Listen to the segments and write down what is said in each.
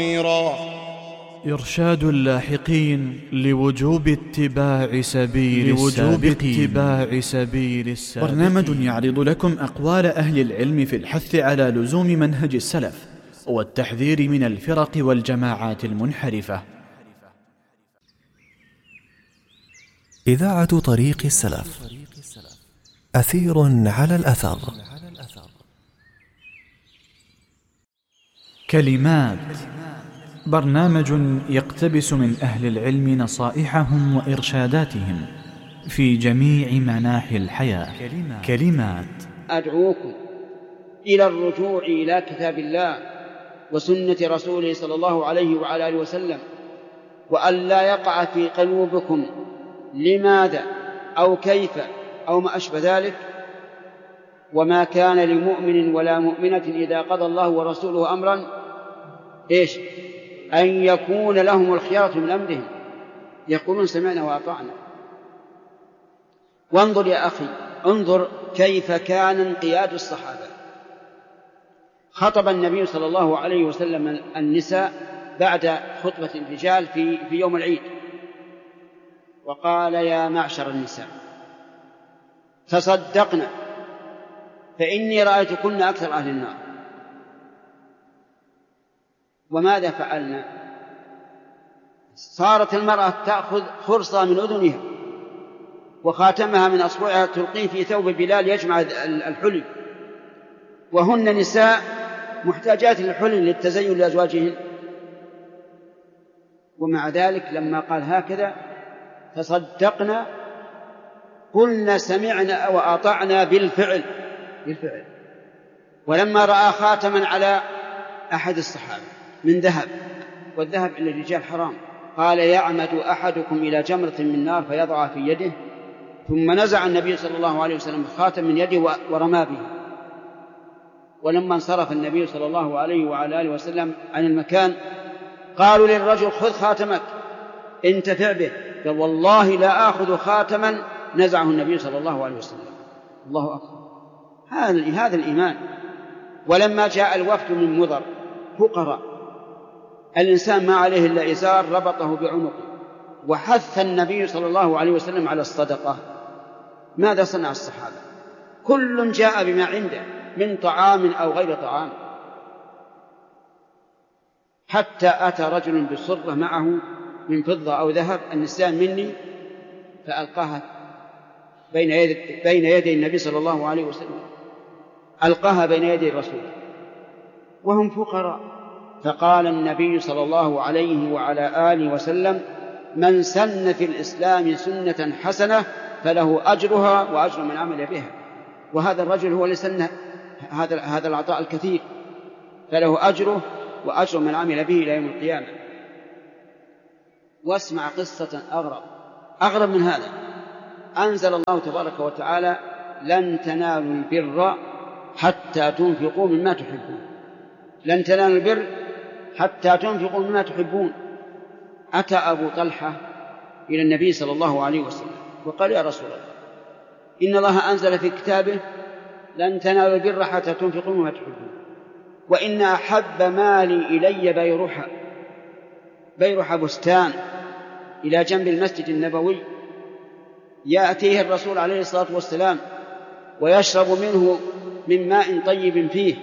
إرشاد اللاحقين لوجوب اتباع سبيل السابقين. برنامج يعرض لكم أقوال أهل العلم في الحث على لزوم منهج السلف والتحذير من الفرق والجماعات المنحرفة. إذاعة طريق السلف، أثير على الأثر. كلمات، برنامج يقتبس من أهل العلم نصائحهم وإرشاداتهم في جميع مناحي الحياة. كلمات. أدعوكم إلى الرجوع إلى كتاب الله وسنة رسوله صلى الله عليه وعلى آله وسلم، وأن لا يقع في قلوبكم لماذا أو كيف أو ما أشبه ذلك. وما كان لمؤمن ولا مؤمنة إذا قضى الله ورسوله أمرا أن يكون لهم الخيارة من أمرهم، يقولون سمعنا وأطعنا. وانظر يا أخي، انظر كيف كان انقياد الصحابة. خطب النبي صلى الله عليه وسلم النساء بعد خطبة الرجال في يوم العيد، وقال: يا معشر النساء تصدقنا فإني رأيتكن أكثر أهل النار. وماذا فعلنا؟ صارت المرأة تأخذ خرصة من أذنها وخاتمها من أصبعها تلقيه في ثوب بلال يجمع الحلي، وهن نساء محتاجات للحلي للتزين لأزواجهن. ومع ذلك لما قال هكذا تصدقنا قلنا سمعنا وأطعنا بالفعل. ولما رأى خاتما على أحد الصحابة من ذهب، والذهب عند الرجال حرام، قال: يعمد أحدكم إلى جمرة من نار فيضعها في يده، ثم نزع النبي صلى الله عليه وسلم الخاتم من يده ورمى به. ولما انصرف النبي صلى الله عليه وعلى آله وسلم عن المكان قالوا للرجل: خذ خاتمك انتفع به. قال: والله لا آخذ خاتما نزعه النبي صلى الله عليه وسلم. الله أكبر، هذا الإيمان. ولما جاء الوفد من مضر فقراء، الإنسان ما عليه إلا إزار ربطه بعنقه، وحث النبي صلى الله عليه وسلم على الصدقة. ماذا صنع الصحابة؟ كل جاء بما عنده من طعام أو غير طعام، حتى أتى رجل بصرة معه من فضة أو ذهب: النسيان مني، فألقاها بين يدي النبي صلى الله عليه وسلم، ألقاها بين يدي الرسول وهم فقراء. فقال النبي صلى الله عليه وعلى آله وسلم: من سن في الإسلام سنة حسنة فله أجرها وأجر من عمل بها. وهذا الرجل هو اللي سن هذا العطاء الكثير، فله أجره وأجر من عمل به إلى يوم القيامة. واسمع قصة أغرب من هذا. أنزل الله تبارك وتعالى: لن تنالوا البر حتى تنفقوا مما تحبون. لن تنالوا البر حتى تنفقوا مما تحبون. أتى أبو طلحة إلى النبي صلى الله عليه وسلم وقال: يا رسول الله، إن الله أنزل في كتابه: لن تنالوا البر حتى تنفقوا مما تحبون، وإن أحب مالي إلي بيرح بستان إلى جنب المسجد النبوي، يأتيه الرسول عليه الصلاة والسلام ويشرب منه من ماء طيب فيه.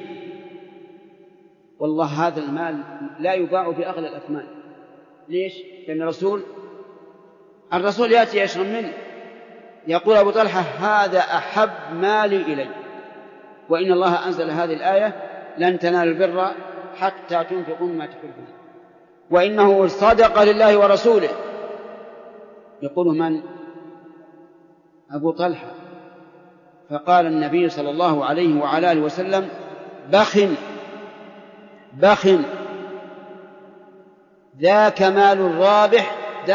والله هذا المال لا يباع في أغلى الأثمان. ليش؟ لأن الرسول يأتي يشرب منه. يقول أبو طلحة: هذا أحب مالي إلي، وإن الله أنزل هذه الآية: لن تنالوا البر حتى تنفقوا مما تحبون، وإنه صدق لله ورسوله. يقول من؟ أبو طلحة. فقال النبي صلى الله عليه وعلى آله وسلم: بخ ذاك مال الرابح.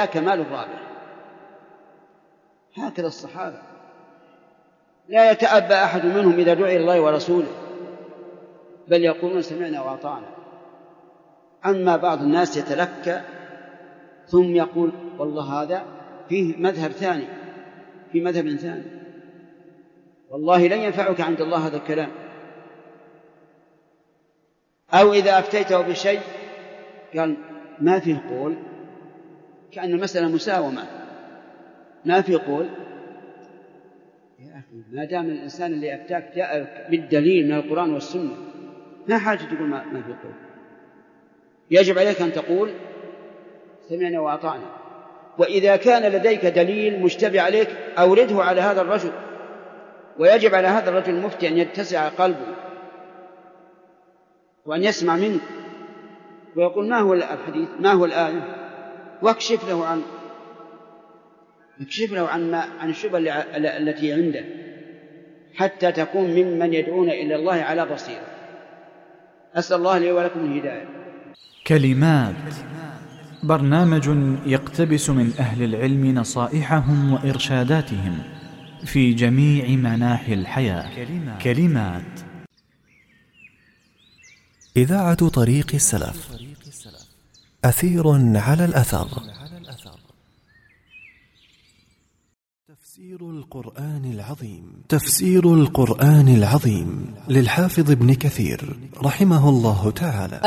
هكذا الصحابة، لا يتأبى أحد منهم إذا دعي الله ورسوله، بل يقولون سمعنا وأطعنا. أما بعض الناس يتلكى ثم يقول: والله هذا فيه مذهب ثاني، في مذهب ثاني. والله لن ينفعك عند الله هذا الكلام. أو إذا أفتيته بشيء قال ما فيه قول، كأن المسألة مساومة، ما فيه قول. يا أخي ما دام الإنسان اللي أفتاك جاء بالدليل من القرآن والسنة، ما حاجة تقول ما فيه قول. يجب عليك أن تقول سمعنا وأطعنا. وإذا كان لديك دليل مشتبه عليك أورده على هذا الرجل، ويجب على هذا الرجل المفتي أن يتسع قلبه وأن يسمع منك ويقول ما هو الحديث، ما هو الآية، واكشف له عن الشبهة التي عنده، حتى تكون ممن يدعون إلى الله على بصيرة. أسأل الله لي ولكم الهداية. كلمات، برنامج يقتبس من أهل العلم نصائحهم وإرشاداتهم في جميع مناحي الحياة. كلمات. إذاعة طريق السلف، أثير على الأثر. تفسير القرآن العظيم للحافظ ابن كثير رحمه الله تعالى.